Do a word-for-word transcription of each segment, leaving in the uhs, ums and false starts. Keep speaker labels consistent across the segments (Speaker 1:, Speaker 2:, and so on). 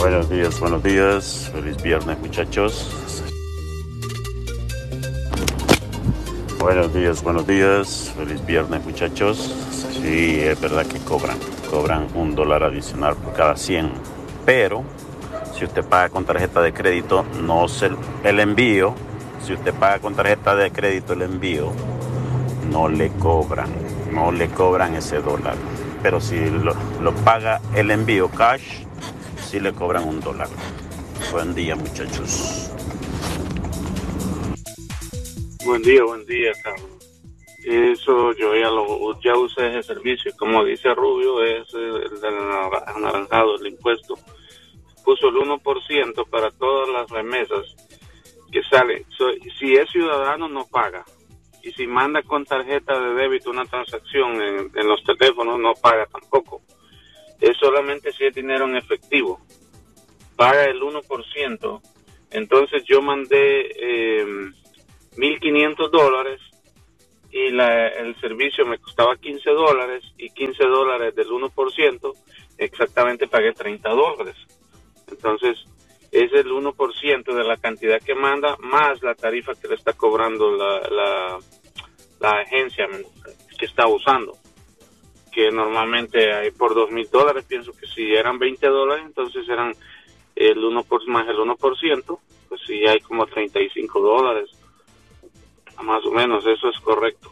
Speaker 1: Buenos días, buenos días. Feliz viernes, muchachos. Buenos días, buenos días. Feliz viernes, muchachos. Sí, es verdad que cobran. Cobran un dólar adicional por cada cien. Pero si usted paga con tarjeta de crédito, no se, el envío, si usted paga con tarjeta de crédito el envío, no le cobran. No le cobran ese dólar. Pero si lo, lo paga el envío cash, sí le cobran un dólar. Buen día, muchachos.
Speaker 2: Buen día, buen día, Carlos. Eso yo ya lo ya usé ese servicio. Como dice Rubio, es el del anaranjado, el impuesto. Puso el uno por ciento para todas las remesas que salen. So, si es ciudadano, no paga. Y si manda con tarjeta de débito una transacción en, en los teléfonos, no paga tampoco. Es solamente si es dinero en efectivo. Paga el uno por ciento. Entonces yo mandé eh, mil quinientos dólares y la, el servicio me costaba quince dólares y quince dólares del uno por ciento, exactamente pagué treinta dólares. Entonces es el uno por ciento de la cantidad que manda más la tarifa que le está cobrando la, la, la agencia que está usando, que normalmente hay por dos mil dólares. Pienso que si eran veinte dólares, entonces eran el uno por más el uno por ciento, pues sí hay como treinta y cinco dólares, más o menos. Eso es correcto.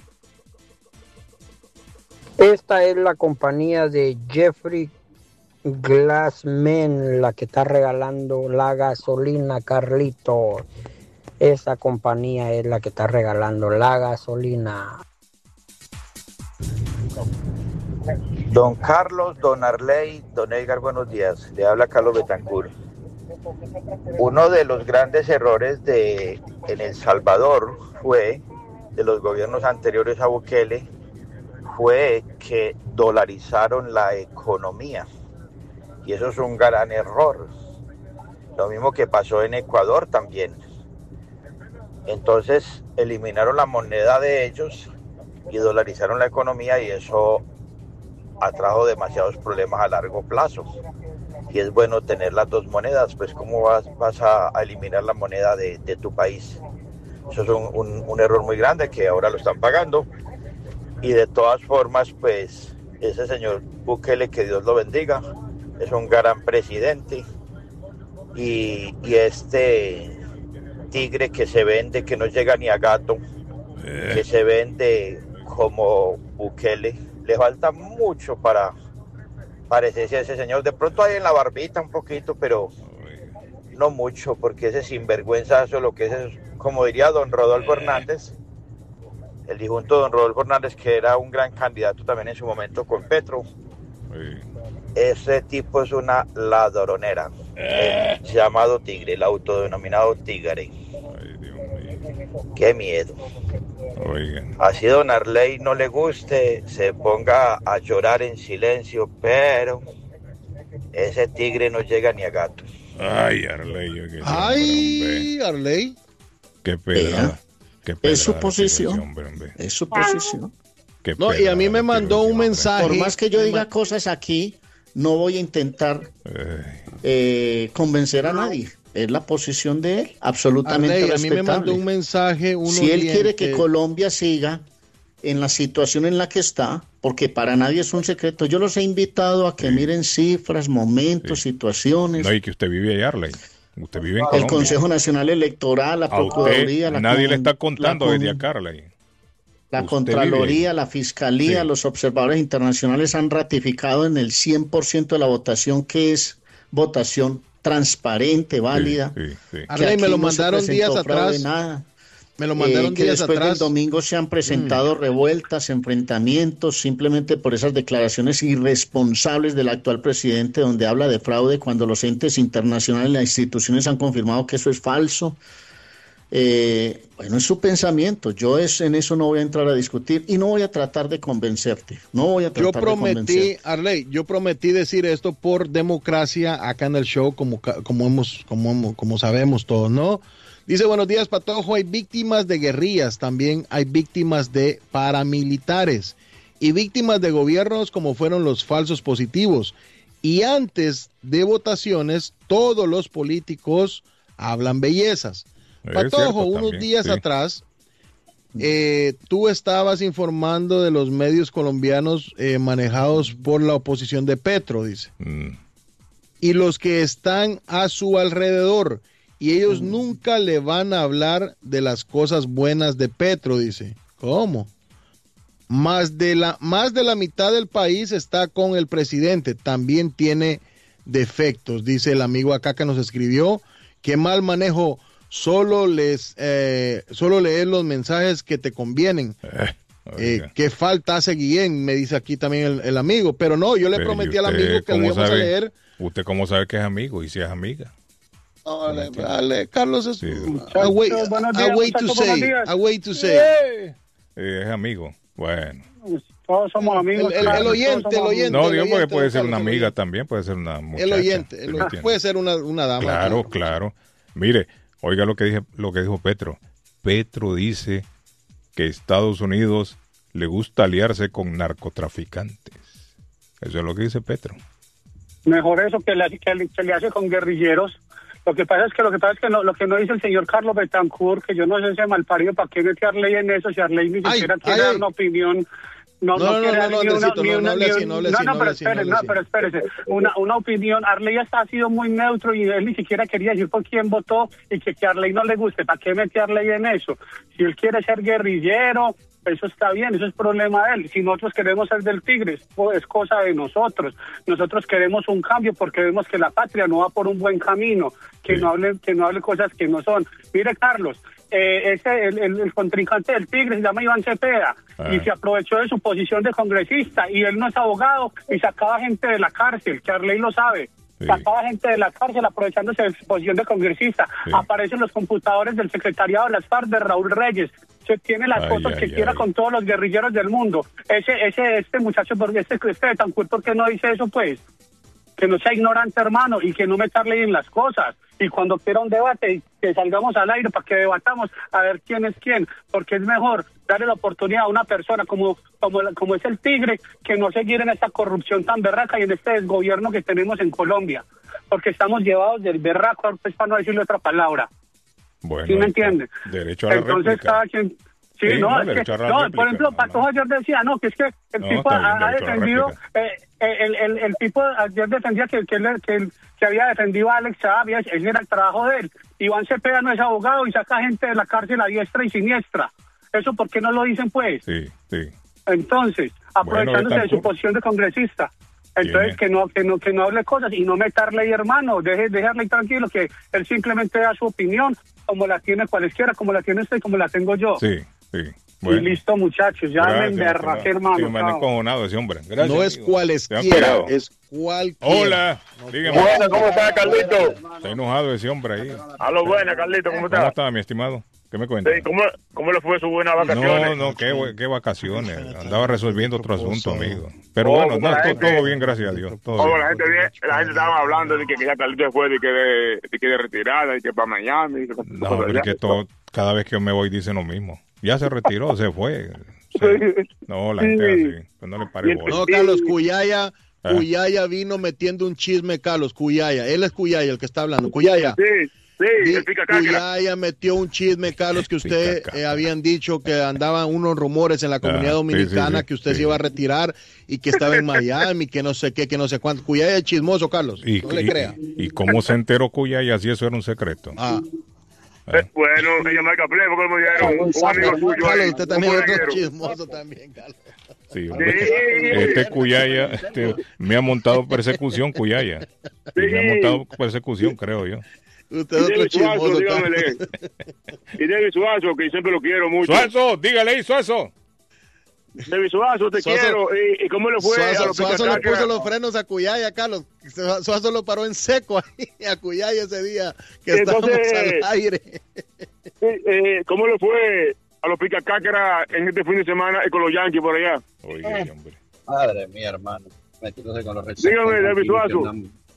Speaker 3: Esta es la compañía de Jeffrey Glassman, la que está regalando la gasolina, Carlito. Esa compañía es la que está regalando la gasolina.
Speaker 4: Don Carlos, don Arley, don Edgar, buenos días. Le habla Carlos Betancur. Uno de los grandes errores de en El Salvador fue, de los gobiernos anteriores a Bukele, fue que dolarizaron la economía. Y eso es un gran error. Lo mismo que pasó en Ecuador también. Entonces eliminaron la moneda de ellos y dolarizaron la economía, y eso atrajo demasiados problemas a largo plazo. Y es bueno tener las dos monedas, pues ¿cómo vas, vas a, a eliminar la moneda de, de tu país? Eso es un, un, un error muy grande que ahora lo están pagando. Y de todas formas, pues ese señor Bukele, que Dios lo bendiga, es un gran presidente. Y, y este tigre que se vende, que no llega ni a gato, eh. que se vende como Bukele, le falta mucho para parecerse a ese señor. De pronto hay en la barbita un poquito, pero no mucho, porque ese sinvergüenzazo, lo que es, como diría don Rodolfo Hernández, el difunto don Rodolfo Hernández, que era un gran candidato también en su momento con Petro. Ese tipo es una ladronera, el llamado tigre, el autodenominado tigre. Qué miedo.
Speaker 5: Oigan.
Speaker 4: Así don Arley no le guste, se ponga a llorar en silencio, pero ese tigre no llega ni a gato.
Speaker 5: Ay, Arley. Yo
Speaker 6: Ay, hombre, Arley.
Speaker 5: Qué pena.
Speaker 7: Es su posición. Es su posición.
Speaker 5: Qué
Speaker 6: no, y a mí me mandó un mensaje.
Speaker 7: Por más que yo diga cosas aquí, no voy a intentar eh, convencer a nadie. Es la posición de él, absolutamente
Speaker 6: Arley,
Speaker 7: respetable.
Speaker 6: A mí me mandó un mensaje.
Speaker 7: Si él quiere que Colombia siga en la situación en la que está, porque para nadie es un secreto, yo los he invitado a que sí. miren cifras, momentos, sí. situaciones.
Speaker 5: No, y que usted vive ahí, Arley. Usted vive en Colombia.
Speaker 7: El Consejo Nacional Electoral, la Procuraduría.
Speaker 5: La nadie
Speaker 7: con,
Speaker 5: le está contando desde acá, Arley.
Speaker 7: La usted Contraloría, vive. la Fiscalía, sí. los observadores internacionales han ratificado en el cien por ciento de la votación que es votación transparente, válida.
Speaker 6: Sí, sí, sí. Arley, me lo mandaron
Speaker 7: no
Speaker 6: días atrás.
Speaker 7: Nada.
Speaker 6: Me lo mandaron
Speaker 7: eh, que
Speaker 6: días
Speaker 7: después
Speaker 6: atrás.
Speaker 7: del domingo se han presentado mm. revueltas, enfrentamientos, simplemente por esas declaraciones irresponsables del actual presidente, donde habla de fraude cuando los entes internacionales y las instituciones han confirmado que eso es falso. Eh, bueno, es su pensamiento. Yo es, en eso no voy a entrar a discutir y no voy a tratar de convencerte. No voy a tratar
Speaker 6: yo prometí,
Speaker 7: de convencerte.
Speaker 6: Arley, yo prometí decir esto por democracia acá en el show, como, como, hemos, como, como sabemos todos, ¿no? Dice, buenos días, Patojo. Hay víctimas de guerrillas, también hay víctimas de paramilitares y víctimas de gobiernos como fueron los falsos positivos. Y antes de votaciones, todos los políticos hablan bellezas.
Speaker 5: Es
Speaker 6: Patojo,
Speaker 5: cierto,
Speaker 6: unos
Speaker 5: también,
Speaker 6: días
Speaker 5: sí.
Speaker 6: atrás, eh, tú estabas informando de los medios colombianos eh, manejados por la oposición de Petro, dice.
Speaker 5: Mm.
Speaker 6: Y los que están a su alrededor. Y ellos mm. nunca le van a hablar de las cosas buenas de Petro, dice. ¿Cómo? Más de la, más de la mitad del país está con el presidente. También tiene defectos, dice el amigo acá que nos escribió. Qué mal manejo. Solo les, eh, solo leer los mensajes que te convienen. Eh, eh, qué falta hace Guillén, me dice aquí también el, el amigo. Pero no, yo le
Speaker 5: Pero
Speaker 6: prometí al amigo que lo íbamos
Speaker 5: sabe,
Speaker 6: a leer.
Speaker 5: ¿Usted cómo sabe que es amigo y si es amiga?
Speaker 6: No, dale, dale, Carlos, es,
Speaker 5: sí.
Speaker 6: I wait, I wait to say, I wait to say.
Speaker 5: Eh, es amigo, bueno.
Speaker 8: Todos somos amigos.
Speaker 6: El, el, el oyente, el oyente.
Speaker 5: No, digo porque puede ser
Speaker 6: Carlos,
Speaker 5: una amiga también, puede ser una muchacha.
Speaker 6: El oyente, el oyente. Puede ser una, una dama.
Speaker 5: Claro, claro. Mire, oiga lo que dije, lo que dijo Petro. Petro dice que Estados Unidos le gusta aliarse con narcotraficantes. Eso es lo que dice Petro.
Speaker 8: Mejor eso que le, que le, que le hace con guerrilleros. Lo que pasa es que lo que pasa es que no, lo que no dice el señor Carlos Betancourt, que yo no sé ese malparido para qué mete a Arley en eso, si Arley ni siquiera ay, quiere ay, dar una opinión. No, no, no, quiere no, no, no, ni una, no, ni una, no, no, no, no, pero espérese, no, pero espérese, una, una opinión, Arley hasta ha sido muy neutro y él ni siquiera quería decir por quién votó y que, que a Arley no le guste, ¿para qué mete a Arley en eso? Si él quiere ser guerrillero, eso está bien, eso es problema de él. Si nosotros queremos ser del Tigre, es cosa de nosotros. Nosotros queremos un cambio porque vemos que la patria no va por un buen camino, que sí. no hable, que no hable cosas que no son. Mire, Carlos, eh, ese el, el, el contrincante del Tigre se llama Iván Cepeda ah. y se aprovechó de su posición de congresista y él no es abogado y sacaba gente de la cárcel, que Arley lo sabe. Sí. Sacaba gente de la cárcel aprovechándose de su posición de congresista. Sí. Aparecen los computadores del secretariado de las FARC de Raúl Reyes. Se tiene las ay, fotos ay, que ay, quiera ay. con todos los guerrilleros del mundo. Ese, ese, este muchacho, porque este, este Betancourt, ¿por qué no dice eso, pues? Que no sea ignorante, hermano, y que no meterle en las cosas. Y cuando quiera un debate, que salgamos al aire para que debatamos a ver quién es quién, porque es mejor darle la oportunidad a una persona como, como, como es el Tigre, que no seguir en esta corrupción tan berraca y en este desgobierno que tenemos en Colombia, porque estamos llevados del berraco, pues, para no decirle otra palabra.
Speaker 5: Bueno,
Speaker 8: ¿sí me entiende?
Speaker 5: Derecho a la
Speaker 8: Entonces,
Speaker 5: réplica.
Speaker 8: Cada quien... Sí, sí, no, no, es que, no por ejemplo, no, Patojo no. ayer decía, no, que es que el no, tipo ha, ha defendido, eh, el, el, el tipo ayer defendía que, que, que, que había defendido a Alex Saab, ese era el trabajo de él. Iván Cepeda no es abogado y saca gente de la cárcel a diestra y siniestra. ¿Eso por qué no lo dicen, pues?
Speaker 5: Sí, sí.
Speaker 8: Entonces, aprovechándose bueno, de su posición de congresista. Entonces, que no, que no, que no hable cosas y no meterle ahí, hermano, deje, dejarle tranquilo, que él simplemente da su opinión, como la tiene cualesquiera, como la tiene usted y como la tengo yo.
Speaker 5: Sí, sí. Bueno.
Speaker 8: Y listo, muchachos, ya me emberraqué, hermano.
Speaker 5: Sí, me han encojonado ese hombre. Gracias,
Speaker 6: no es cualesquiera, es cualquiera.
Speaker 5: Hola,
Speaker 9: no, dígame. Buena, ¿cómo está, Carlito?
Speaker 5: Está enojado ese hombre ahí.
Speaker 9: A lo buena, Carlito, ¿cómo está?
Speaker 5: ¿Cómo está, mi estimado? ¿Qué me cuenta?
Speaker 9: Sí, ¿cómo, ¿Cómo le fue su buena vacaciones?
Speaker 5: No, no, qué, qué vacaciones. Andaba resolviendo otro asunto, amigo. Pero oh, bueno, no, todo, todo bien, gracias a Dios. Todo
Speaker 9: oh,
Speaker 5: bien.
Speaker 9: La gente bien, la gente estaba hablando de que, que ya Carlito fue de que de, de, que de retirada y que para Miami. Que
Speaker 5: no, pero es que todo, cada vez que me voy dicen lo mismo. Ya se retiró, se fue. Se, no, la gente así. Pues no le pare bola.
Speaker 6: No, Carlos, Cuyaya, Cuyaya vino metiendo un chisme, Carlos, Cuyaya. Él es Cuyaya el que está hablando. Cuyaya.
Speaker 9: Sí. Sí, el pica
Speaker 6: Cuyaya metió un chisme, Carlos, que usted eh, habían dicho que andaban unos rumores en la comunidad ah, dominicana sí, sí, sí, que usted sí. se iba a retirar y que estaba en Miami, que no sé qué, que no sé cuánto. Cuyaya es chismoso, Carlos,
Speaker 5: y,
Speaker 6: no le
Speaker 5: y,
Speaker 6: crea.
Speaker 5: ¿Y cómo se enteró Cuyaya si eso era un secreto?
Speaker 6: Ah.
Speaker 9: Eh, bueno, ella me caplé porque me dieron un amigo suyo.
Speaker 6: Carlos, usted también es otro chismoso también, Carlos.
Speaker 5: Sí, este Cuyaya este, me ha montado persecución, Cuyaya. Sí. Me ha montado persecución, creo yo.
Speaker 6: Usted es otro chismoso.
Speaker 9: Y David Suazo, que siempre lo quiero mucho.
Speaker 5: Suazo, dígale ahí, Suazo.
Speaker 9: David Suazo, te Suazo, quiero. ¿Y, ¿Y cómo le fue?
Speaker 6: Suazo,
Speaker 9: a los
Speaker 6: Suazo le puso los frenos a Cuyaya, Carlos. Suazo lo paró en seco ahí a Cuyaya ese día que Entonces, estábamos al aire.
Speaker 9: Eh, ¿Cómo le fue a los picacácaras en este fin de semana y con los Yankees por allá?
Speaker 10: Oye, eh. hombre. Madre mía, hermano. Metiéndose con los
Speaker 9: rechazos. Dígame, David Suazo.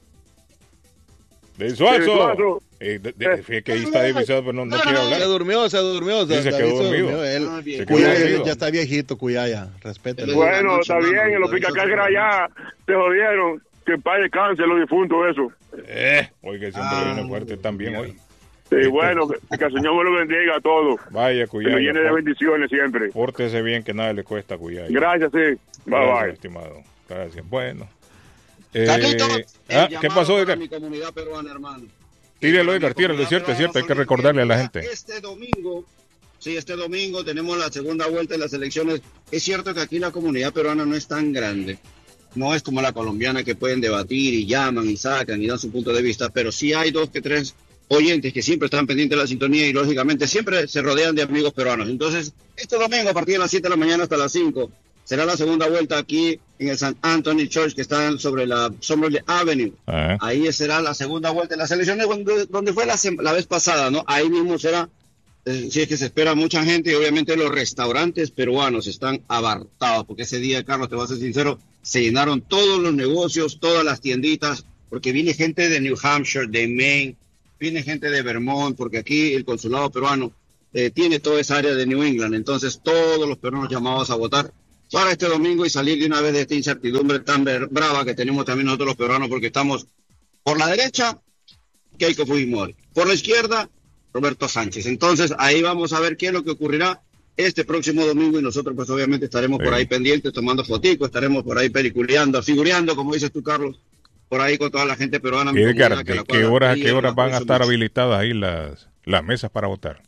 Speaker 5: De Suazo. Eh, de, de, de, que ahí está divisado, pero no, no quiere hablar.
Speaker 6: Se durmió, se durmió.
Speaker 5: Sí, se quedó dormido.
Speaker 6: durmió. Él, ah, se Cuyaya ya está viejito, Cuyaya. Respételo.
Speaker 9: Bueno, está bien. En los picacácaras ya se jodieron. que paz descanse los difuntos, eso.
Speaker 5: Eh, oiga, siempre
Speaker 10: Ah,
Speaker 5: viene fuerte también hoy.
Speaker 9: Sí,
Speaker 5: Este-
Speaker 9: bueno, que, que el Señor me lo bendiga a todos.
Speaker 5: Vaya,
Speaker 9: Que
Speaker 5: Cuyaya.
Speaker 9: lo llene de
Speaker 5: por-
Speaker 9: bendiciones siempre.
Speaker 5: Pórtese bien, que nada le cuesta, Cuyaya.
Speaker 9: Gracias, sí. Bye,
Speaker 5: Gracias,
Speaker 9: bye.
Speaker 5: estimado. Gracias. Bueno. Eh,
Speaker 10: Carlitos, el
Speaker 5: ah, ¿qué
Speaker 10: llamado
Speaker 5: pasó,
Speaker 10: para
Speaker 5: Edgar?
Speaker 10: mi comunidad peruana, hermano.
Speaker 5: Tírelo,
Speaker 10: Para
Speaker 5: Edgar,
Speaker 10: mi
Speaker 5: tírelo,
Speaker 10: comunidad
Speaker 5: es cierto, es
Speaker 10: peruana,
Speaker 5: cierto, hay que
Speaker 10: solamente
Speaker 5: recordarle a la
Speaker 10: ya
Speaker 5: gente.
Speaker 10: Este domingo, sí, este domingo tenemos la segunda vuelta de las elecciones. Es cierto que aquí la comunidad peruana no es tan grande. No es como la colombiana que pueden debatir y llaman y sacan y dan su punto de vista, pero sí hay dos que tres oyentes que siempre están pendientes de la sintonía y lógicamente siempre se rodean de amigos peruanos. Entonces, este domingo a partir de las siete de la mañana hasta las cinco será la segunda vuelta aquí en el Saint Anthony Church que está sobre la Summerlin Avenue.
Speaker 5: Ah,
Speaker 10: Ahí será la segunda vuelta de las elecciones donde, donde fue la, sem- la vez pasada, ¿no? Ahí mismo será, eh, si es que se espera mucha gente y obviamente los restaurantes peruanos están abarrotados, porque ese día, Carlos, te voy a ser sincero, se llenaron todos los negocios, todas las tienditas, porque viene gente de New Hampshire, de Maine, viene gente de Vermont, porque aquí el consulado peruano eh, tiene toda esa área de New England, entonces todos los peruanos llamados a votar para este domingo y salir de una vez de esta incertidumbre tan ver- brava que tenemos también nosotros los peruanos, porque estamos por la derecha, Keiko Fujimori, por la izquierda, Roberto Sánchez. Entonces ahí vamos a ver qué es lo que ocurrirá este próximo domingo y nosotros pues obviamente estaremos por
Speaker 5: Sí.
Speaker 10: ahí pendientes, tomando foticos, estaremos por ahí peliculeando, figureando, como dices tú, Carlos, por ahí con toda la gente peruana. mi
Speaker 5: Edgar,
Speaker 10: comunidad, que
Speaker 5: ¿de
Speaker 10: la
Speaker 5: qué
Speaker 10: cual
Speaker 5: horas a
Speaker 10: brilla
Speaker 5: qué
Speaker 10: en
Speaker 5: horas
Speaker 10: la
Speaker 5: van a
Speaker 10: próxima-
Speaker 5: estar habilitadas ahí las, las mesas para votar?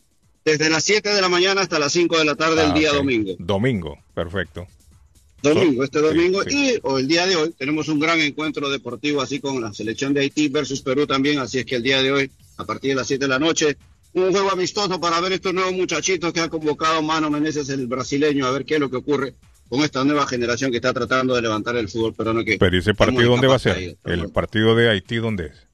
Speaker 10: Desde las siete de la mañana hasta las cinco de la tarde el
Speaker 5: Ah,
Speaker 10: día
Speaker 5: ok.
Speaker 10: domingo.
Speaker 5: Domingo, perfecto.
Speaker 10: Domingo, este
Speaker 5: Sí,
Speaker 10: domingo.
Speaker 5: sí.
Speaker 10: Y o el día de hoy tenemos un gran encuentro deportivo así con la selección de Haití versus Perú también. Así es que el día de hoy, a partir de las siete de la noche, un juego amistoso para ver estos nuevos muchachitos que ha convocado Mano Meneses, el brasileño, a ver qué es lo que ocurre con esta nueva generación que está tratando de levantar el fútbol peruano. Que
Speaker 5: Pero ¿y ese
Speaker 10: estamos
Speaker 5: partido
Speaker 10: en
Speaker 5: dónde va a
Speaker 10: capa
Speaker 5: ser?
Speaker 10: caída.
Speaker 5: ¿El partido de Haití dónde es?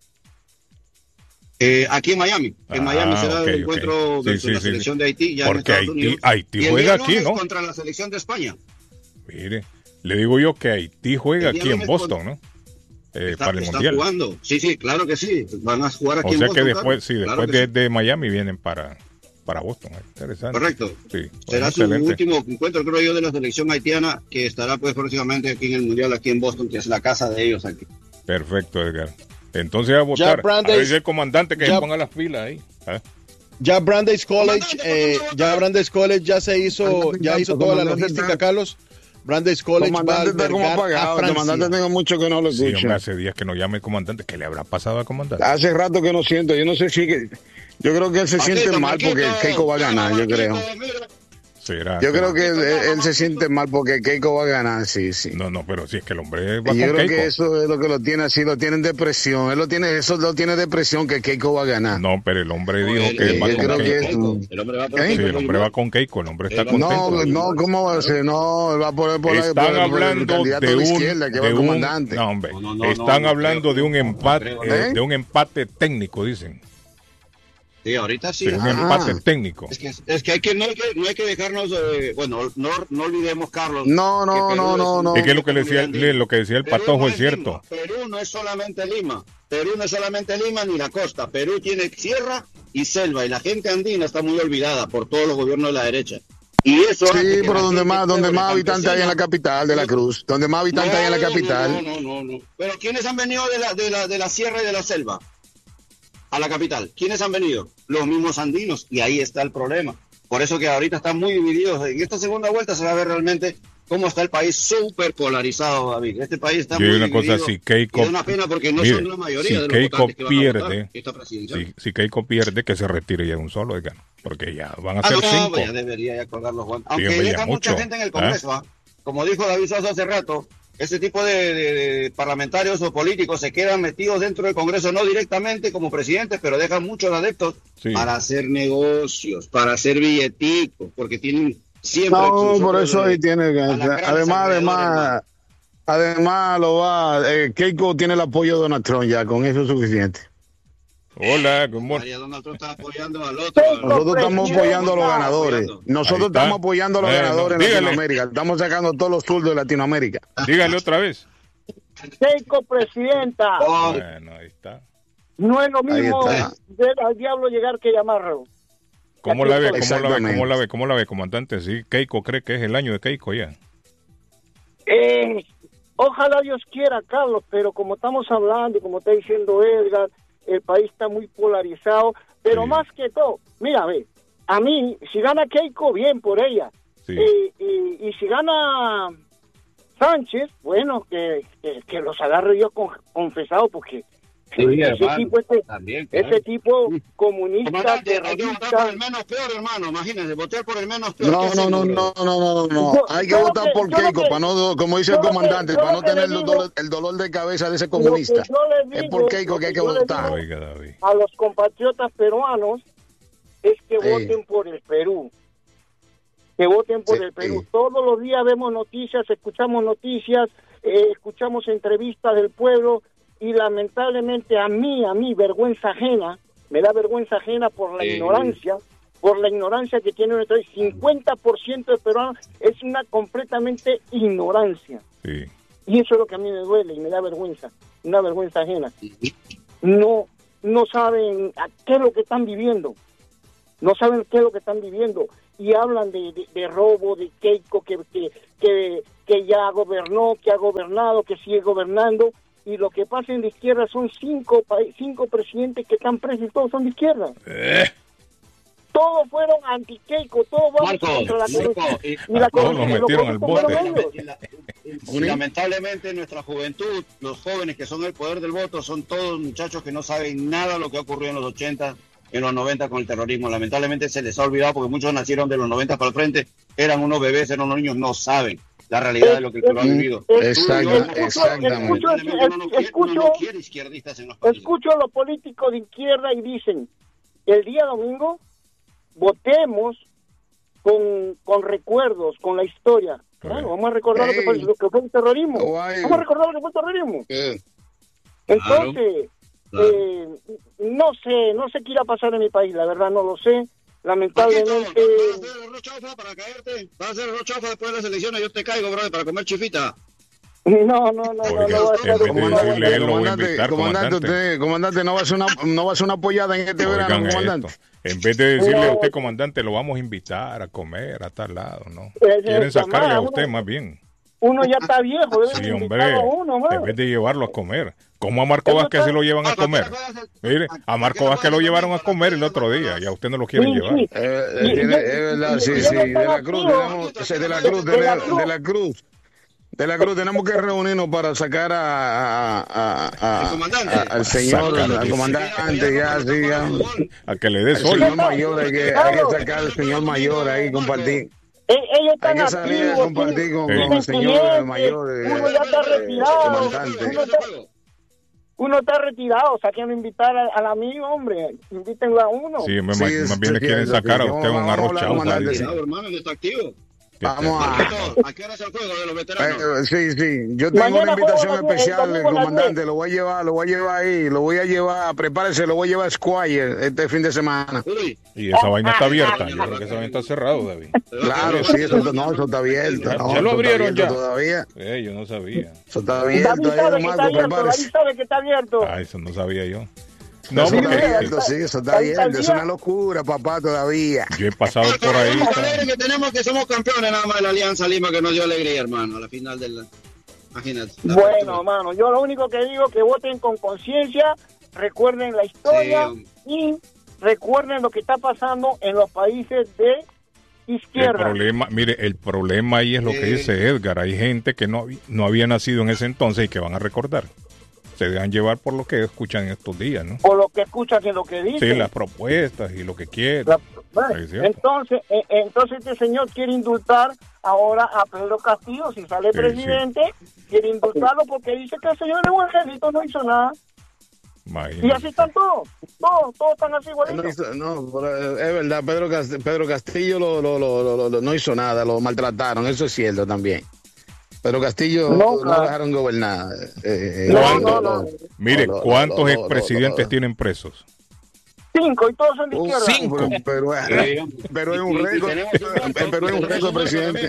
Speaker 10: Eh, aquí en Miami. En
Speaker 5: Ah,
Speaker 10: Miami será
Speaker 5: ok,
Speaker 10: el
Speaker 5: ok.
Speaker 10: encuentro
Speaker 5: Sí,
Speaker 10: versus
Speaker 5: sí,
Speaker 10: la
Speaker 5: sí,
Speaker 10: selección
Speaker 5: sí.
Speaker 10: de Haití ya
Speaker 5: Porque
Speaker 10: en Estados
Speaker 5: Haití-
Speaker 10: Unidos.
Speaker 5: Haití
Speaker 10: Y el
Speaker 5: juega
Speaker 10: día
Speaker 5: aquí,
Speaker 10: lunes
Speaker 5: ¿no?
Speaker 10: contra la selección de España.
Speaker 5: Mire, le digo yo que Haití juega
Speaker 10: El día
Speaker 5: aquí en
Speaker 10: lunes
Speaker 5: Boston, ¿no? Eh,
Speaker 10: Está,
Speaker 5: para el
Speaker 10: está
Speaker 5: Mundial.
Speaker 10: jugando. Sí, sí, claro que sí. Van a jugar aquí
Speaker 5: O
Speaker 10: en
Speaker 5: sea
Speaker 10: Boston.
Speaker 5: que después,
Speaker 10: Carlos.
Speaker 5: sí,
Speaker 10: Claro
Speaker 5: después
Speaker 10: que
Speaker 5: de,
Speaker 10: sí.
Speaker 5: de Miami vienen para, para Boston. Interesante.
Speaker 10: Correcto.
Speaker 5: Sí,
Speaker 10: Será
Speaker 5: bueno,
Speaker 10: su
Speaker 5: excelente.
Speaker 10: último encuentro, creo yo, de la selección haitiana, que estará pues próximamente aquí en el Mundial, aquí en Boston, que es la casa de ellos aquí.
Speaker 5: Perfecto, Edgar. Entonces a votar.
Speaker 6: Brandeis-
Speaker 5: a ver si el comandante que
Speaker 6: ya-
Speaker 5: se ponga las pilas ahí. ¿Ah?
Speaker 6: Ya Brandeis College, eh, ya Brandeis College ya se hizo, ya hizo toda la logística, Carlos. Brandeis College va a
Speaker 11: Comandante está como
Speaker 6: albergar a
Speaker 11: apagado. El comandante
Speaker 6: Francia.
Speaker 11: tengo mucho que no lo
Speaker 5: Sí,
Speaker 11: escucho.
Speaker 5: hombre, hace días que no llame el comandante. ¿Qué le habrá pasado al comandante?
Speaker 11: Hace rato que no siento. Yo no sé si... que- Yo creo que él se siente
Speaker 10: Marquito,
Speaker 11: mal porque
Speaker 10: Marquito,
Speaker 11: Keiko va a ganar, yo
Speaker 10: Marquito,
Speaker 11: creo.
Speaker 10: mira.
Speaker 5: ¿Será?
Speaker 11: Yo creo que él, él se siente mal porque Keiko va a ganar, sí, sí.
Speaker 5: No, no, pero si es que el hombre va
Speaker 11: Y yo
Speaker 5: con
Speaker 11: creo
Speaker 5: Keiko.
Speaker 11: que eso es lo que lo tiene así, lo tiene en depresión. Él lo tiene, eso lo tiene depresión que Keiko va a ganar.
Speaker 5: No, pero el hombre dijo
Speaker 10: él-
Speaker 5: que
Speaker 11: él-
Speaker 5: va
Speaker 11: yo
Speaker 5: con
Speaker 11: creo que
Speaker 5: Keiko.
Speaker 11: es-
Speaker 10: El hombre va por
Speaker 11: ¿Eh?
Speaker 5: Sí,
Speaker 10: Keiko
Speaker 5: el hombre va con Keiko. El hombre está
Speaker 10: Él va-
Speaker 5: contento.
Speaker 11: No, no, ¿cómo va a ser? No, él va por, por,
Speaker 5: Están
Speaker 11: por- por el
Speaker 5: hablando
Speaker 11: candidato
Speaker 5: de
Speaker 11: de,
Speaker 5: un,
Speaker 11: izquierda que va
Speaker 5: de
Speaker 11: el
Speaker 5: un-
Speaker 11: comandante.
Speaker 5: no, hombre,
Speaker 10: No, no, no,
Speaker 5: están
Speaker 10: no, no
Speaker 5: hablando
Speaker 10: creo,
Speaker 5: de un
Speaker 10: no
Speaker 5: empate,
Speaker 10: creo,
Speaker 5: eh,
Speaker 11: ¿eh?
Speaker 5: de un empate técnico, dicen.
Speaker 10: Sí, ahorita sí.
Speaker 5: De un
Speaker 11: Ah.
Speaker 5: empate técnico.
Speaker 10: Es que, es que, hay que, no, hay que no hay que dejarnos, eh, bueno, no, no olvidemos, Carlos.
Speaker 11: No, no,
Speaker 10: que Perú
Speaker 11: no,
Speaker 10: es
Speaker 11: no,
Speaker 10: un-
Speaker 11: no.
Speaker 5: Es que lo que decía,
Speaker 10: Perú
Speaker 5: lo que decía el
Speaker 10: no
Speaker 5: patojo es
Speaker 10: Lima.
Speaker 5: cierto.
Speaker 10: Perú no es solamente Lima. Perú no es solamente Lima ni la costa. Perú tiene sierra y selva y la gente andina está muy olvidada por todos los gobiernos de la derecha. Y eso hace
Speaker 11: Sí,
Speaker 10: que
Speaker 11: pero
Speaker 10: la
Speaker 11: donde
Speaker 10: gente
Speaker 11: más, donde
Speaker 10: pobre,
Speaker 11: más habitantes hay en la
Speaker 10: campesina,
Speaker 11: capital de la Cruz. Donde más habitantes hay en la
Speaker 10: No,
Speaker 11: capital.
Speaker 10: No, no, no, no. Pero ¿quiénes han venido de la, de la, de la sierra y de la selva a la capital? ¿Quiénes han venido? Los mismos andinos. Y ahí está el problema. Por eso que ahorita están muy divididos. En esta segunda vuelta se va a ver realmente cómo está el país súper polarizado, David. Este país está
Speaker 5: Yo
Speaker 10: muy
Speaker 5: digo una
Speaker 10: dividido.
Speaker 5: cosa, si Keiko,
Speaker 10: Y es una pena porque no
Speaker 5: mire,
Speaker 10: son la mayoría
Speaker 5: si
Speaker 10: de los
Speaker 5: Keiko
Speaker 10: votantes que van a votar
Speaker 5: pierde,
Speaker 10: esta presidencial.
Speaker 5: si, si Keiko pierde, que se retire ya de un solo, oigan, porque ya van a
Speaker 10: Ah,
Speaker 5: ser
Speaker 10: no,
Speaker 5: cinco.
Speaker 10: ya debería ya colgar los guantes.
Speaker 5: Sí,
Speaker 10: Aunque
Speaker 5: hombre, ya
Speaker 10: deja mucha
Speaker 5: mucho,
Speaker 10: gente en el
Speaker 5: ¿eh?
Speaker 10: Congreso, ¿ah? Como dijo David Sosa hace rato, ese tipo de, de- de parlamentarios o políticos se quedan metidos dentro del Congreso, no directamente como presidentes, pero dejan muchos adeptos
Speaker 5: Sí.
Speaker 10: para hacer negocios, para hacer billeticos, porque tienen siempre...
Speaker 11: No,
Speaker 10: sus
Speaker 11: por
Speaker 10: ojos
Speaker 11: eso
Speaker 10: de-
Speaker 11: ahí tiene que...
Speaker 10: alacranes
Speaker 11: Además,
Speaker 10: alrededor,
Speaker 11: además, además lo va... Eh, Keiko tiene el apoyo de Donald Trump ya, con eso es suficiente.
Speaker 5: Hola, good morning.
Speaker 10: María Donald Trump está apoyando al otro.
Speaker 11: Nosotros estamos apoyando a los ganadores. Nosotros
Speaker 5: Ahí está.
Speaker 11: estamos apoyando a los
Speaker 5: Bueno,
Speaker 11: ganadores en
Speaker 5: dígale.
Speaker 11: Latinoamérica. Estamos sacando todos los zurdos de Latinoamérica.
Speaker 5: Dígale otra vez.
Speaker 12: Keiko presidenta.
Speaker 10: Oh,
Speaker 5: Bueno, ahí está.
Speaker 12: No es lo
Speaker 11: Ahí
Speaker 12: mismo
Speaker 11: está.
Speaker 12: ver al diablo llegar que llamarlo.
Speaker 5: ¿Cómo la ve? ¿Cómo la ve?
Speaker 11: Exactamente.
Speaker 5: ¿Cómo la ve? ¿Cómo la ve, comandante? Sí, Keiko cree que es el año de Keiko ya.
Speaker 12: Eh, Ojalá Dios quiera, Carlos, pero como estamos hablando, como está diciendo Edgar, el país está muy polarizado, pero sí. Más que todo, mira, ve, a mí, si gana Keiko, bien por ella, sí. y, y, y si gana Sánchez, bueno, que, que, que los agarre yo con, confesado, porque sí, ese, hermano, tipo, este, también, claro. Ese tipo comunista,
Speaker 10: hay que votar por el menos peor, hermano, imagínense, votar por el menos peor.
Speaker 11: No, no, no, no, no, no, no, yo, hay que votar que, por Keiko, que, para no, como dice el comandante, que, para no tener el dolor, el dolor de cabeza de ese comunista. Digo, es por Keiko que hay que votar.
Speaker 12: A los compatriotas peruanos es que sí. Voten por el Perú. Que voten por sí, el Perú. Sí. Todos los días vemos noticias, escuchamos noticias, eh, escuchamos entrevistas del pueblo y lamentablemente a mí, a mí, vergüenza ajena, me da vergüenza ajena por la sí. ignorancia, por la ignorancia que tiene nuestro país. cincuenta por ciento de peruanos es una completamente ignorancia.
Speaker 5: Sí.
Speaker 12: Y eso es lo que a mí me duele y me da vergüenza, una vergüenza ajena. No, no saben qué es lo que están viviendo. No saben qué es lo que están viviendo. Y hablan de, de, de robo, de Keiko, que, que, que, que ya gobernó, que ha gobernado, que sigue gobernando. Y lo que pasa en la izquierda son cinco, cinco presidentes que están presos y todos son de izquierda. Eh. Todos fueron anti-Keiko, todos vamos contra la corrupción.
Speaker 10: Y,
Speaker 12: y la
Speaker 10: todos los metieron al bote. Y, la, y, y lamentablemente nuestra juventud, los jóvenes que son el poder del voto, son todos muchachos que no saben nada de lo que ocurrió en los ochenta, en los noventa con el terrorismo. Lamentablemente se les ha olvidado porque muchos nacieron de los noventa para el frente, eran unos bebés, eran unos niños, no saben la realidad eh, de lo que tú lo has vivido.
Speaker 11: Eh, exactamente, exactamente.
Speaker 12: Escucho a los políticos de izquierda y dicen, el día domingo votemos con, con recuerdos, con la historia. Claro, vamos a recordar hey. lo, que fue, lo que fue el terrorismo. Oh, vamos a recordar lo que fue el terrorismo. Eh. Entonces, claro. Eh, no sé, no sé qué irá a pasar en mi país, la verdad no lo sé. Lamentablemente...
Speaker 10: ¿Vas a hacer el rochafa para caerte? ¿Vas a hacer el rochafa después de las elecciones? Yo te caigo, brother, para comer chifita.
Speaker 12: No, no, no,
Speaker 5: Oiga,
Speaker 12: no, no,
Speaker 5: en vez de decirle él, lo voy a invitar,
Speaker 11: comandante,
Speaker 5: comandante.
Speaker 11: Usted, comandante, no va a hacer una, no va a hacer una apoyada en este
Speaker 5: Oigan
Speaker 11: verano, comandante.
Speaker 5: Esto. En vez de decirle a usted, comandante, lo vamos a invitar a comer a tal lado, ¿no? Quieren sacarle a usted más bien.
Speaker 12: Uno ya está viejo, debe
Speaker 5: sí, hombre, uno, en vez de llevarlo a comer. ¿Cómo a Marco Vázquez se lo llevan a comer? Mire, a Marco Vázquez lo llevaron a comer el otro día y a usted no lo quieren
Speaker 12: sí,
Speaker 5: llevar.
Speaker 12: Sí.
Speaker 11: Eh, eh, tiene, es verdad, sí, sí, de la Cruz, tenemos, de la Cruz, de la, de la Cruz. De la Cruz tenemos que reunirnos para sacar a, a, a, a, a al señor, al, al comandante, ya, sí, ya.
Speaker 5: A que le dé sol.
Speaker 11: Al señor mayor, hay que, hay que sacar al señor mayor ahí, compartir.
Speaker 12: Ellos están
Speaker 11: hay que salir a compartir con, sí. con el señor mayor.
Speaker 12: Uno ya está retirado. Uno está, uno está retirado, saquen a invitar al, al amigo, hombre. Invítenlo a uno.
Speaker 5: Sí, me, sí, me, bien le quieren sacar a usted un arroz chauza.
Speaker 10: Hermano, no está activo.
Speaker 11: Vamos a...
Speaker 10: ¿A qué hora es el juego de los veteranos?
Speaker 11: Eh, sí, sí. Yo tengo Mañana una invitación especial, el comandante. Lo voy a llevar, lo voy a llevar ahí. Lo voy a llevar, prepárese, lo voy a llevar a Squire este fin de semana.
Speaker 10: Uy.
Speaker 5: Y esa vaina está abierta. Yo creo que esa vaina está cerrado, David.
Speaker 11: Claro, sí, eso, no, eso está abierto.
Speaker 5: ¿Ya,
Speaker 11: no,
Speaker 5: ¿ya lo abrieron ya?
Speaker 11: Todavía.
Speaker 5: Eh, yo no sabía.
Speaker 11: Eso está abierto.
Speaker 12: David sabe, que está abierto, David sabe que está abierto.
Speaker 5: Ah, eso no sabía yo. No,
Speaker 11: sí,
Speaker 5: porque
Speaker 11: abierto, sí, eso está abierto, es una locura, papá, todavía.
Speaker 5: Yo he pasado por ahí.
Speaker 10: Que tenemos que somos campeones nada más de la Alianza Lima, que nos dio alegría, hermano, a la final del... Imagínate.
Speaker 12: Bueno, hermano, yo lo único que digo que voten con conciencia, recuerden la historia sí. y recuerden lo que está pasando en los países de izquierda.
Speaker 5: El problema, mire, el problema ahí es lo que dice Edgar, hay gente que no, no había nacido en ese entonces y que van a recordar. Se dejan llevar por lo que escuchan estos días, ¿no?
Speaker 12: Por lo que escuchan y lo que dicen.
Speaker 5: Sí, las propuestas y lo que quieren.
Speaker 12: La, bueno, entonces, eh, entonces este señor quiere indultar ahora a Pedro Castillo, si sale sí, presidente, sí. quiere indultarlo porque dice que el señor Evangelito no hizo nada. Imagínate. Y así están todos, todos, todos están así igualitos.
Speaker 11: No, no, es verdad, Pedro Castillo, Pedro Castillo lo, lo, lo, lo, lo, no hizo nada, lo maltrataron, eso es cierto también. Pero Castillo no, claro. no dejaron gobernar. Eh,
Speaker 5: no, no, no. Mire, no, no, ¿cuántos no, no, expresidentes no, no, no. tienen presos?
Speaker 12: Cinco, y todos son de izquierda.
Speaker 5: Cinco.
Speaker 11: Pero, pero, pero es un récord. Pero es un récord, presidente.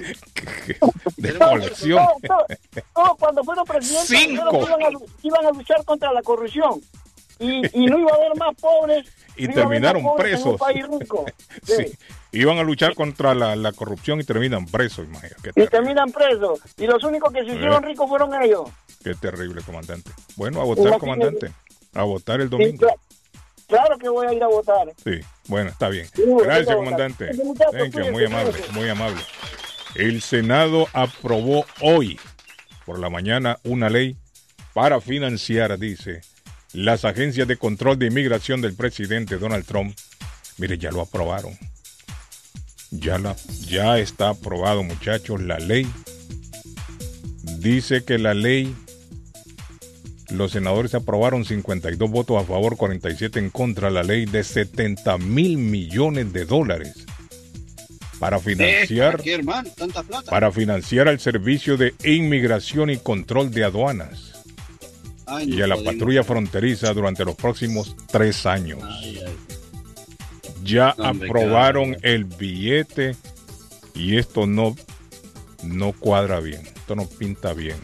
Speaker 5: De colección.
Speaker 12: No, no, no, cuando fueron presidentes,
Speaker 5: Cinco.
Speaker 12: Iban a, iban a luchar contra la corrupción. y, y no iba a haber más pobres.
Speaker 5: Y
Speaker 12: no
Speaker 5: terminaron
Speaker 12: iba a haber más pobres
Speaker 5: presos.
Speaker 12: en un país rico. Sí.
Speaker 5: Sí. Iban a luchar contra la, la corrupción y terminan presos, imagínate.
Speaker 12: Y terminan presos. Y los únicos que se hicieron
Speaker 5: Eh.
Speaker 12: ricos fueron ellos.
Speaker 5: Qué terrible, comandante. Bueno, a votar,
Speaker 12: Imagínate.
Speaker 5: comandante. A votar el
Speaker 12: Sí,
Speaker 5: domingo.
Speaker 12: claro, claro que voy a ir a votar.
Speaker 5: Sí, bueno, está bien.
Speaker 12: Sí, voy a
Speaker 5: Gracias,
Speaker 12: votar.
Speaker 5: comandante.
Speaker 12: Muchachos,
Speaker 5: Thank you,
Speaker 12: cuídense,
Speaker 5: muy amable,
Speaker 12: cuídense.
Speaker 5: muy amable. El Senado aprobó hoy, por la mañana, una ley para financiar, dice, las agencias de control de inmigración del presidente Donald Trump. Mire, ya lo aprobaron. Ya, la, ya está aprobado, muchachos, la ley. Dice que la ley, los senadores aprobaron cincuenta y dos votos a favor, cuarenta y siete en contra, la ley de setenta mil millones de dólares para financiar,
Speaker 10: ¿Qué, hermano? Tanta plata.
Speaker 5: para financiar al servicio de inmigración y control de aduanas
Speaker 10: Ay,
Speaker 5: y
Speaker 10: no
Speaker 5: a la
Speaker 10: podemos.
Speaker 5: patrulla fronteriza durante los próximos tres años.
Speaker 10: Ay, ay.
Speaker 5: Ya
Speaker 10: No, hombre,
Speaker 5: aprobaron
Speaker 10: claro.
Speaker 5: el billete y esto no, no cuadra bien, esto no pinta bien.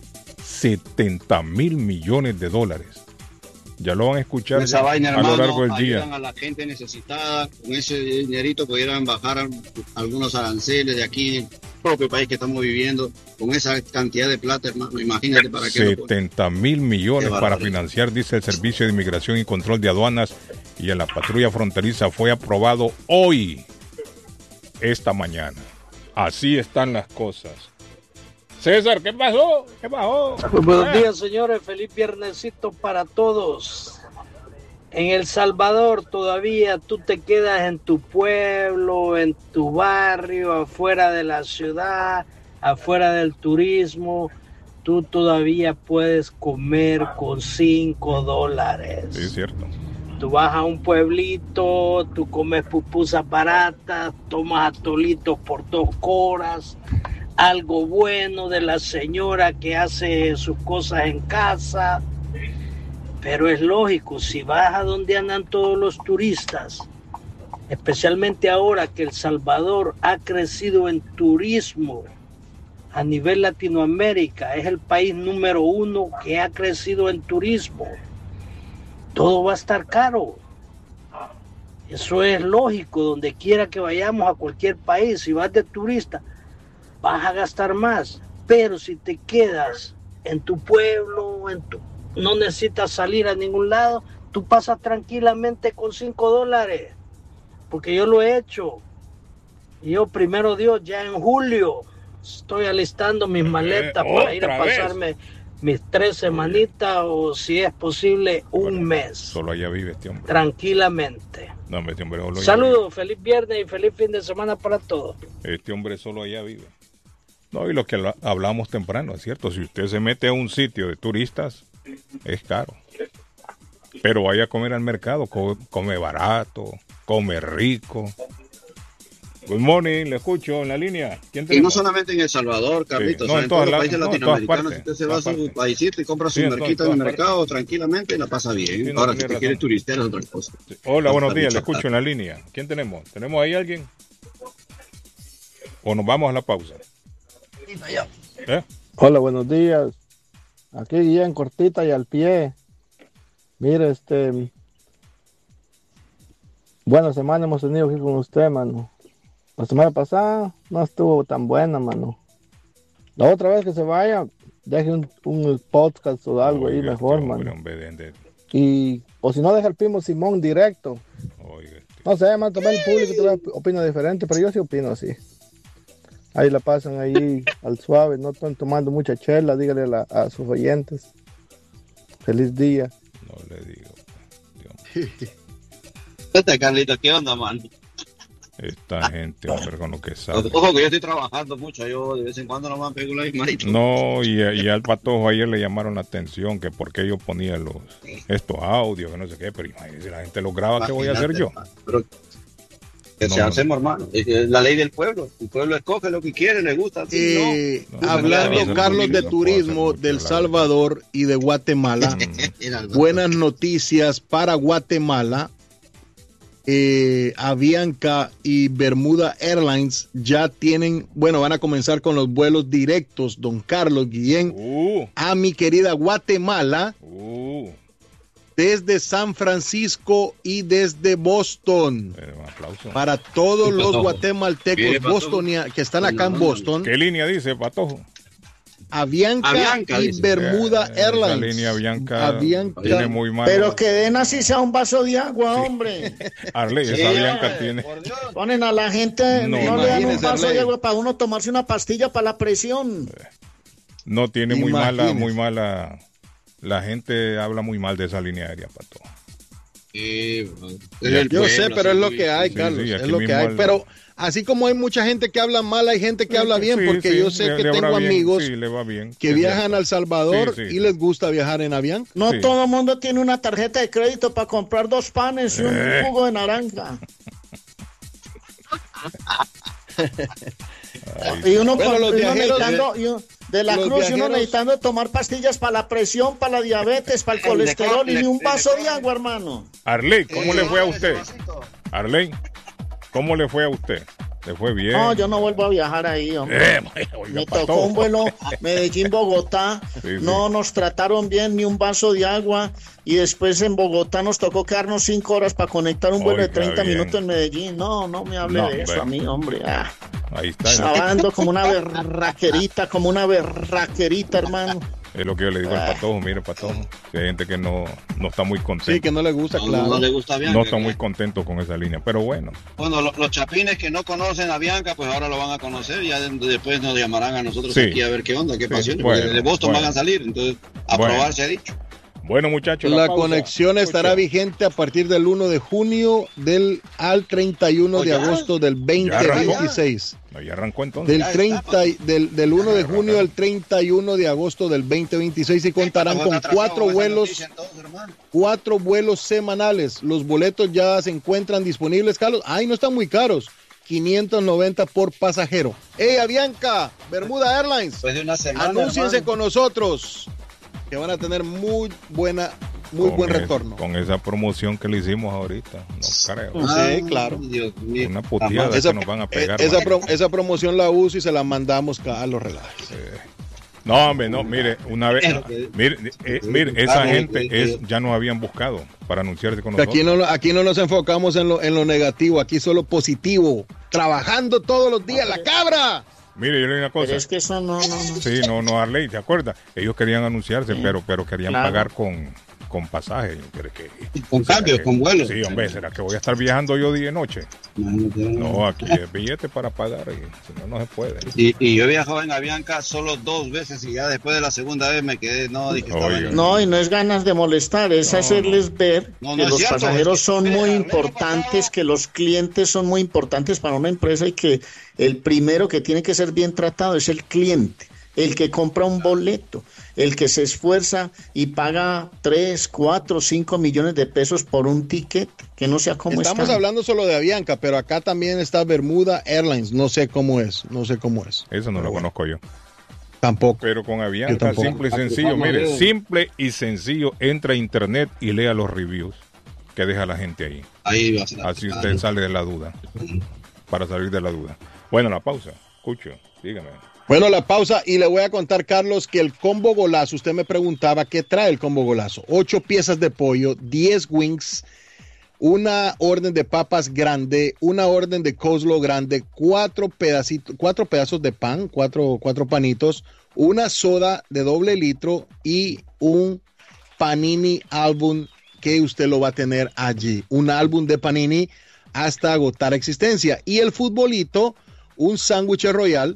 Speaker 5: setenta mil millones de dólares. Ya lo van a escuchar
Speaker 10: Con esa vaina,
Speaker 5: a
Speaker 10: hermano,
Speaker 5: lo largo del
Speaker 10: ayudan
Speaker 5: día.
Speaker 10: a la gente necesitada. Con ese dinerito pudieran bajar algunos aranceles de aquí en el propio país que estamos viviendo. Con esa cantidad de plata, hermano, imagínate para qué. lo-
Speaker 5: setenta mil millones
Speaker 10: Qué
Speaker 5: para
Speaker 10: barbaridad.
Speaker 5: financiar, dice el Servicio de Inmigración y Control de Aduanas y a la patrulla fronteriza. Fue aprobado hoy, esta mañana. Así están las cosas. César, ¿qué pasó? ¿Qué pasó?
Speaker 13: Pues buenos
Speaker 5: Ah.
Speaker 13: días, señores. Feliz viernesito para todos. En El Salvador todavía tú te quedas en tu pueblo, en tu barrio, afuera de la ciudad, afuera del turismo. Tú todavía puedes comer con cinco dólares.
Speaker 5: Sí, es cierto.
Speaker 13: Tú vas a un pueblito, tú comes pupusas baratas, tomas atolitos por dos horas, algo bueno de la señora que hace sus cosas en casa. Pero es lógico, si vas a donde andan todos los turistas, especialmente ahora que El Salvador ha crecido en turismo a nivel Latinoamérica, es el país número uno que ha crecido en turismo. Todo va a estar caro. Eso es lógico, donde quiera que vayamos a cualquier país, si vas de turista, vas a gastar más. Pero si te quedas en tu pueblo, en tu, no necesitas salir a ningún lado, tú pasas tranquilamente con cinco dólares. Porque yo lo he hecho. Y yo, primero Dios, ya en julio estoy alistando mis maletas
Speaker 5: Eh,
Speaker 13: para ir a
Speaker 5: otra vez.
Speaker 13: pasarme mis tres semanitas o si es posible un mes.
Speaker 5: Solo allá vive este hombre.
Speaker 13: Tranquilamente.
Speaker 5: No, hombre, este hombre solo allá
Speaker 13: Saludos, feliz viernes y feliz fin de semana para todos.
Speaker 5: vive. Este hombre solo allá vive. No, y lo que habla- hablamos temprano, es cierto. Si usted se mete a un sitio de turistas, es caro. Pero vaya a comer al mercado, co- come barato, come rico. Good morning, le escucho en la línea. ¿Quién
Speaker 10: Y no
Speaker 5: tenemos?
Speaker 10: solamente en El Salvador, Carlitos,
Speaker 5: Sí. No,
Speaker 10: o sea,
Speaker 5: en
Speaker 10: en
Speaker 5: todas
Speaker 10: todos los
Speaker 5: las-
Speaker 10: países
Speaker 5: no, en todas
Speaker 10: latinoamericanos,
Speaker 5: partes,
Speaker 10: si usted se va a
Speaker 5: todas
Speaker 10: su
Speaker 5: partes.
Speaker 10: paísito y compra su
Speaker 5: Sí, en todas-
Speaker 10: merquito en el
Speaker 5: todas
Speaker 10: mercado, tranquilamente la pasa bien.
Speaker 5: Sí, no,
Speaker 10: Ahora, si
Speaker 5: tiene
Speaker 10: usted
Speaker 5: razón.
Speaker 10: quiere turistear es otra cosa.
Speaker 5: Hola, buenos
Speaker 10: Hasta
Speaker 5: días, le
Speaker 10: mucho
Speaker 5: escucho en la línea. ¿Quién tenemos? ¿Tenemos ahí alguien? ¿O nos vamos a la pausa? ¿Eh?
Speaker 14: Hola, buenos días. Aquí Guillén, cortita y al pie. Mire, este... buena semana hemos tenido aquí con usted, mano. La semana pasada no estuvo tan buena, mano. La otra vez que se vaya, deje un, un podcast o algo ahí
Speaker 5: Oiga,
Speaker 14: mejor,
Speaker 5: este hombre,
Speaker 14: mano.
Speaker 5: hombre, de- de-
Speaker 14: Y, o si no, deja el primo Simón directo.
Speaker 5: oiga, este-
Speaker 14: No sé, man, también el público todavía opina diferente, pero yo sí opino así. Ahí la pasan ahí al suave, no están tomando mucha chela, dígale a, la- a sus oyentes. Feliz día.
Speaker 5: no le digo.
Speaker 10: Este Carlitos, ¿qué onda, man?
Speaker 5: Esta gente, hombre, con lo que sabe.
Speaker 10: Ojo que yo estoy trabajando mucho, yo de vez en cuando no me pego la manito.
Speaker 5: No, y, y al patojo ayer le llamaron la atención que por qué yo ponía los estos audios, que no sé qué, pero imagínese, la gente los graba, ¿qué voy a hacer yo?
Speaker 10: Pero que
Speaker 5: No,
Speaker 10: se
Speaker 5: no.
Speaker 10: hacemos, hermano. Es es la ley del pueblo. El pueblo escoge lo que quiere, le gusta. Sí,
Speaker 6: Eh,
Speaker 10: no. No,
Speaker 6: hablando,
Speaker 10: no,
Speaker 6: Carlos,
Speaker 10: no,
Speaker 6: de
Speaker 10: no,
Speaker 6: turismo del Salvador y de Guatemala,
Speaker 10: Era algo-
Speaker 6: buenas noticias para Guatemala. Eh, Avianca y Bermuda Airlines ya tienen, bueno, van a comenzar con los vuelos directos, don Carlos Guillén,
Speaker 5: Uh,
Speaker 6: a mi querida Guatemala.
Speaker 5: uh.
Speaker 6: desde San Francisco y desde Boston.
Speaker 5: Un aplauso.
Speaker 6: Para todos los guatemaltecos bostonianos que están acá en Boston.
Speaker 5: ¿Qué línea dice, Patojo?
Speaker 6: Avianca, Avianca y dice. Bermuda eh, Airlines.
Speaker 5: La línea Avianca,
Speaker 6: Avianca
Speaker 5: tiene muy mal.
Speaker 7: Pero que den así sea un vaso de agua, sí. hombre.
Speaker 5: Arley, sí, esa Avianca tiene.
Speaker 7: Ponen a la gente, no, no le dan un vaso Arley. de agua para uno tomarse una pastilla para la presión.
Speaker 5: No tiene muy mala, muy mala. La gente habla muy mal de esa línea aérea, Pato.
Speaker 10: Eh,
Speaker 6: Yo sé, pero es lo que hay, Carlos. Sí, sí, es lo que hay. El... Pero así como hay mucha gente que habla mal, hay gente que habla bien, sí, porque sí, yo sé le, que le tengo amigos
Speaker 5: bien, sí, le va bien,
Speaker 6: que viajan a El Salvador sí, sí, y les gusta viajar en avión.
Speaker 7: No
Speaker 5: sí.
Speaker 7: todo el mundo tiene una tarjeta de crédito para comprar dos panes y un eh. jugo de naranja. y uno, bueno, con, los uno necesitando y uno, de la cruz viajeros, y uno necesitando tomar pastillas para la presión, para la diabetes, para el colesterol y ni un vaso de agua, hermano.
Speaker 5: Arley, ¿cómo eh, le fue a usted? Arley, ¿cómo le fue a usted? ¿Le fue bien?
Speaker 7: No, yo no vuelvo a viajar ahí, hombre. Eh, oiga, me tocó todo. Un vuelo Medellín-Bogotá. Sí, sí. No nos trataron bien, ni un vaso de agua. Y después en Bogotá nos tocó quedarnos cinco horas para conectar un vuelo oiga, de treinta bien. minutos en Medellín. No, no me hable no, de eso ve. a mí, hombre. Ah.
Speaker 5: Ahí está.
Speaker 7: Lavando como una berraquerita, como una berraquerita, hermano.
Speaker 5: Es lo que yo le digo al Patojo, mire Patojo, que hay gente que no, no está muy contento.
Speaker 6: Sí, que no le gusta,
Speaker 10: no,
Speaker 6: claro.
Speaker 10: No, no le gusta Bianca.
Speaker 5: No está muy contento con esa línea, pero bueno.
Speaker 10: Bueno, lo, los chapines que no conocen a Bianca, pues ahora lo van a conocer, ya de, después nos llamarán a nosotros sí. aquí a ver qué onda, qué sí, pasó. Bueno, de Boston bueno. van a salir, entonces a bueno. probar se ha dicho.
Speaker 5: Bueno, muchachos,
Speaker 6: la, la conexión estará Escucha. vigente a partir del uno de junio del al treinta y uno de agosto del veinte veintiséis.
Speaker 5: Ya, ya arrancó entonces.
Speaker 6: Del treinta del del uno de junio al treinta y uno de agosto del veinte veintiséis y contarán con cuatro vuelos cuatro vuelos semanales. Los boletos ya se encuentran disponibles, Carlos. Ay, no están muy caros. quinientos noventa por pasajero. ¡Ey, Avianca! Bermuda Airlines.
Speaker 10: De una semana,
Speaker 6: anúnciense
Speaker 10: hermano.
Speaker 6: con nosotros, que van a tener muy buena, muy
Speaker 5: con
Speaker 6: buen
Speaker 5: es,
Speaker 6: retorno.
Speaker 5: Con esa promoción que le hicimos ahorita, no creo.
Speaker 6: Ah, sí, claro.
Speaker 10: Dios mío.
Speaker 5: Una puteada esa, que nos van a pegar.
Speaker 6: Esa, pro, esa promoción la uso y se la mandamos a los relajes.
Speaker 5: Eh, no, hombre, no, mire, una vez, mire, eh, mire esa gente es, ya nos habían buscado para anunciarse con nosotros.
Speaker 6: Aquí no, aquí no nos enfocamos en lo, en lo negativo, aquí solo positivo, trabajando todos los días, la cabra.
Speaker 5: Mire, yo le digo una cosa.
Speaker 7: Pero es que eso no, no, no.
Speaker 5: Sí, no, no, Arley, ¿te acuerdas? Ellos querían anunciarse, sí. pero, pero querían claro. pagar con, con pasaje. Que,
Speaker 10: con cambios, con vuelos.
Speaker 5: Sí, hombre, ¿será que voy a estar viajando yo día y noche? No, aquí es billete para pagar, y si no, no se puede.
Speaker 10: Y, y yo he viajado en Avianca solo dos veces y ya después de la segunda vez me quedé, no, dije,
Speaker 7: Oiga, no, y no es ganas de molestar, es no, hacerles ver no, no, que no los cierto, pasajeros son es que, muy importantes, que los clientes son muy importantes para una empresa y que el primero que tiene que ser bien tratado es el cliente, el que compra un boleto, el que se esfuerza y paga tres, cuatro, cinco millones de pesos por un ticket, que no sea como
Speaker 6: Estamos
Speaker 7: está.
Speaker 6: hablando solo de Avianca, pero acá también está Bermuda Airlines, no sé cómo es, no sé cómo es.
Speaker 5: Eso no pero lo bueno. conozco yo.
Speaker 6: Tampoco.
Speaker 5: Pero con Avianca, simple y sencillo, mire, simple y sencillo, entra a internet y lea los reviews que deja la gente ahí.
Speaker 10: Ahí va a ser.
Speaker 5: Así usted ahí. sale de la duda, para salir de la duda. Bueno, la pausa, escucho, dígame.
Speaker 6: Bueno, la pausa y le voy a contar, Carlos, que el combo golazo, usted me preguntaba qué trae el combo golazo. Ocho piezas de pollo, diez wings, una orden de papas grande, una orden de coleslaw grande, cuatro pedacitos, cuatro pedazos de pan, cuatro, cuatro panitos, una soda de doble litro y un Panini álbum que usted lo va a tener allí. Un álbum de Panini hasta agotar existencia. Y el futbolito, un sándwich royal,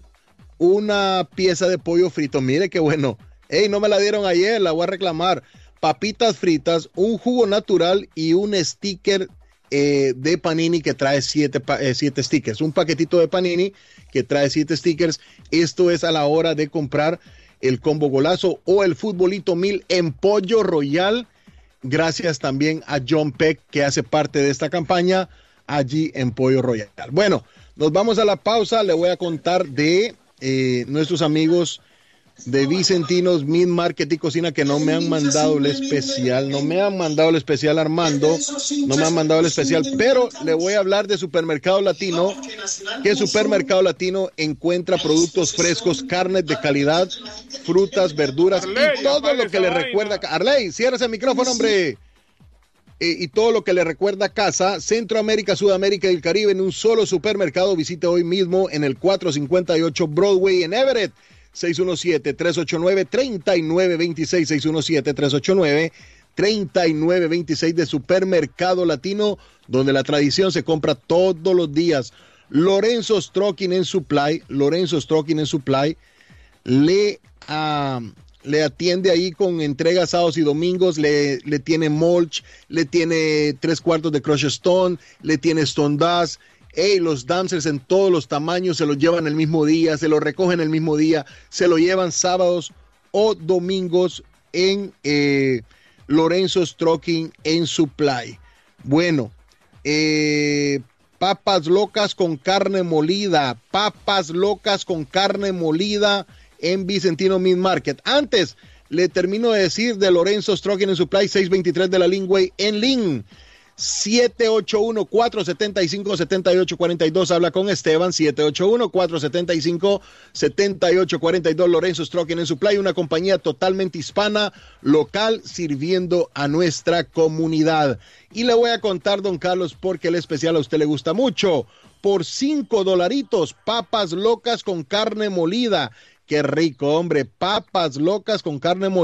Speaker 6: una pieza de pollo frito. Mire qué bueno. Ey, no me la dieron ayer, la voy a reclamar. Papitas fritas, un jugo natural y un sticker eh, de Panini que trae siete, eh, siete stickers. Un paquetito de Panini que trae siete stickers. Esto es a la hora de comprar el combo golazo o el futbolito mil en pollo royal. Gracias también a John Peck, que hace parte de esta campaña allí en Pollo Royal. Bueno, nos vamos a la pausa. Le voy a contar de eh, nuestros amigos de Vicentinos Meat Market y Cocina, que no me han mandado el especial, no me han mandado el especial Armando, no me han mandado el especial, pero le voy a hablar de Supermercado Latino, que Supermercado Latino encuentra productos frescos, carnes de calidad, frutas, verduras y todo lo que le recuerda. Arley, cierra ese micrófono, hombre. eh, y todo lo que le recuerda casa, Centroamérica, Sudamérica y el Caribe en un solo supermercado. Visite hoy mismo en el cuatrocientos cincuenta y ocho Broadway en Everett. seis uno siete, tres ocho nueve, tres nueve dos seis, seis uno siete, tres ocho nueve, tres nueve dos seis de Supermercado Latino, donde la tradición se compra todos los días. Lorenzo's Trucking and Supply, Lorenzo's Trucking and Supply, le, uh, le atiende ahí con entregas sábados y domingos, le, le tiene mulch, le tiene tres cuartos de crushed stone, le tiene stone dust. Hey, los dancers en todos los tamaños se los llevan el mismo día, se los recogen el mismo día, se lo llevan sábados o domingos en eh, Lorenzo's Trucking and Supply. Bueno, eh, papas locas con carne molida, papas locas con carne molida en Vicentino Meat Market. Antes, le termino de decir de Lorenzo's Trucking and Supply, seiscientos veintitrés de la Linway en Lynn. siete ocho uno, cuatro siete cinco, siete ocho cuatro dos, habla con Esteban. Siete ocho uno, cuatro siete cinco, siete ocho cuatro dos. Lorenzo's Trucking and Supply, una compañía totalmente hispana, local, sirviendo a nuestra comunidad. Y le voy a contar, don Carlos, porque el especial a usted le gusta mucho. Por cinco dolaritos, papas locas con carne molida. Qué rico, hombre, papas locas con carne molida.